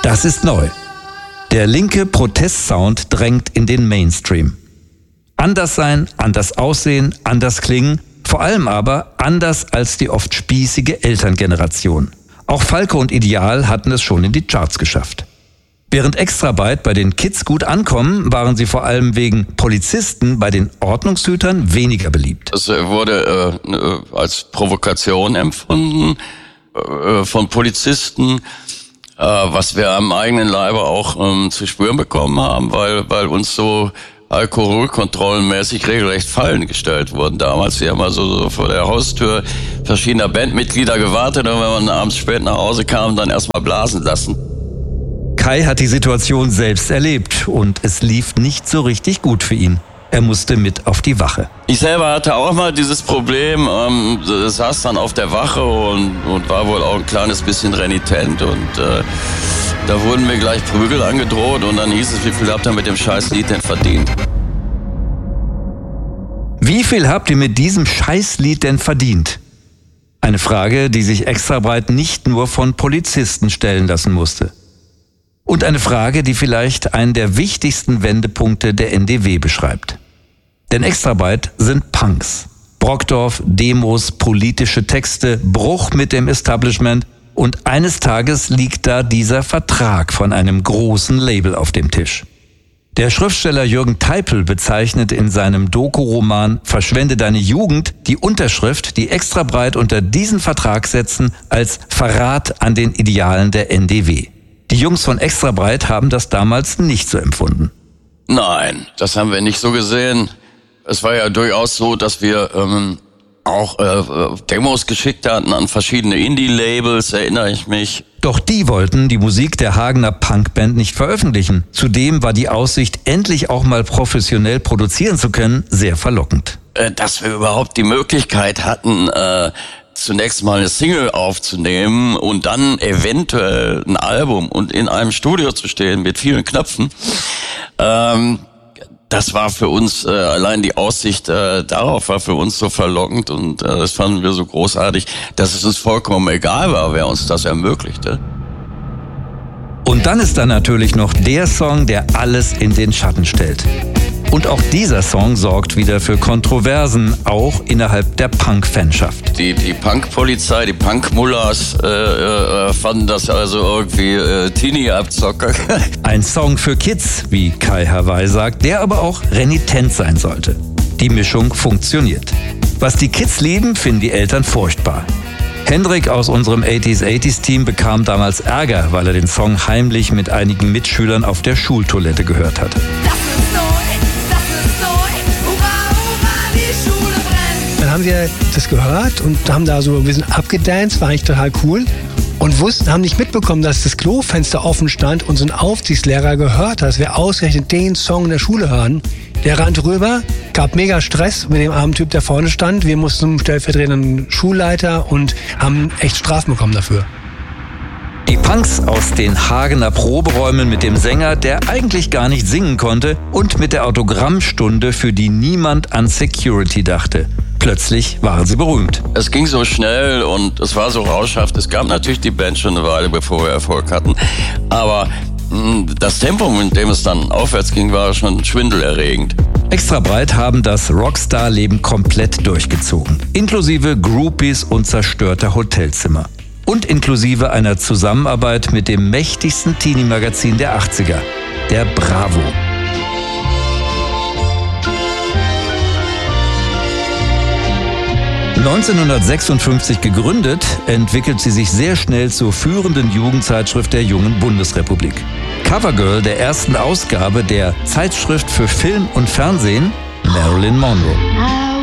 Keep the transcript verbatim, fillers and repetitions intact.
Das ist neu. Der linke Protestsound drängt in den Mainstream. Anders sein, anders aussehen, anders klingen, vor allem aber anders als die oft spießige Elterngeneration. Auch Falke und Ideal hatten es schon in die Charts geschafft. Während Extrabreit bei den Kids gut ankommen, waren sie vor allem wegen Polizisten bei den Ordnungshütern weniger beliebt. Es wurde äh, als Provokation empfunden äh, von Polizisten, äh, was wir am eigenen Leibe auch ähm, zu spüren bekommen haben, weil, weil uns so alkoholkontrollenmäßig regelrecht Fallen gestellt wurden damals. Wir haben also so vor der Haustür verschiedener Bandmitglieder gewartet und wenn man abends spät nach Hause kam, dann erstmal blasen lassen. Kai hat die Situation selbst erlebt und es lief nicht so richtig gut für ihn. Er musste mit auf die Wache. Ich selber hatte auch mal dieses Problem, ähm, saß dann auf der Wache und, und war wohl auch ein kleines bisschen renitent und äh, da wurden mir gleich Prügel angedroht und dann hieß es, wie viel habt ihr mit dem Scheißlied denn verdient? Wie viel habt ihr mit diesem Scheißlied denn verdient? Eine Frage, die sich Extrabreit nicht nur von Polizisten stellen lassen musste. Und eine Frage, die vielleicht einen der wichtigsten Wendepunkte der N D W beschreibt. Denn Extrabreit sind Punks. Brockdorf, Demos, politische Texte, Bruch mit dem Establishment und eines Tages liegt da dieser Vertrag von einem großen Label auf dem Tisch. Der Schriftsteller Jürgen Teipel bezeichnet in seinem Doku-Roman Verschwende deine Jugend die Unterschrift, die Extrabreit unter diesen Vertrag setzen, als Verrat an den Idealen der N D W. Die Jungs von Extrabreit haben das damals nicht so empfunden. Nein, das haben wir nicht so gesehen. Es war ja durchaus so, dass wir ähm, auch äh, Demos geschickt hatten an verschiedene Indie-Labels, erinnere ich mich. Doch die wollten die Musik der Hagener Punkband nicht veröffentlichen. Zudem war die Aussicht, endlich auch mal professionell produzieren zu können, sehr verlockend. Äh, dass wir überhaupt die Möglichkeit hatten, äh, zunächst mal eine Single aufzunehmen und dann eventuell ein Album und in einem Studio zu stehen mit vielen Knöpfen. Ähm, das war für uns, äh, allein die Aussicht äh, darauf war für uns so verlockend und äh, das fanden wir so großartig, dass es uns vollkommen egal war, wer uns das ermöglichte. Und dann ist da natürlich noch der Song, der alles in den Schatten stellt. Und auch dieser Song sorgt wieder für Kontroversen, auch innerhalb der Punk-Fanschaft. Die, die Punk-Polizei, die Punk-Mullahs äh, äh, fanden das also irgendwie äh, Teenie-Abzocker. Ein Song für Kids, wie Kai Hawaii sagt, der aber auch renitent sein sollte. Die Mischung funktioniert. Was die Kids lieben, finden die Eltern furchtbar. Hendrik aus unserem achtziger achtziger Team bekam damals Ärger, weil er den Song heimlich mit einigen Mitschülern auf der Schultoilette gehört hatte. Dann haben wir das gehört und haben da so ein bisschen abgedanced, war eigentlich total cool. Und wussten, haben nicht mitbekommen, dass das Klofenster offen stand und so ein Aufsichtslehrer gehört hat, dass wir ausgerechnet den Song in der Schule hören. Der rannte rüber, gab mega Stress mit dem armen Typ, der vorne stand. Wir mussten zum stellvertretenden Schulleiter und haben echt Strafen bekommen dafür. Die Punks aus den Hagener Proberäumen mit dem Sänger, der eigentlich gar nicht singen konnte, und mit der Autogrammstunde, für die niemand an Security dachte. Plötzlich waren sie berühmt. Es ging so schnell und es war so rauschhaft. Es gab natürlich die Band schon eine Weile, bevor wir Erfolg hatten. Aber mh, das Tempo, mit dem es dann aufwärts ging, war schon schwindelerregend. Extrabreit haben das Rockstar-Leben komplett durchgezogen. Inklusive Groupies und zerstörter Hotelzimmer. Und inklusive einer Zusammenarbeit mit dem mächtigsten Teenie-Magazin der achtziger, der Bravo. neunzehnhundertsechsundfünfzig gegründet, entwickelt sie sich sehr schnell zur führenden Jugendzeitschrift der jungen Bundesrepublik. Covergirl der ersten Ausgabe der Zeitschrift für Film und Fernsehen, Marilyn Monroe.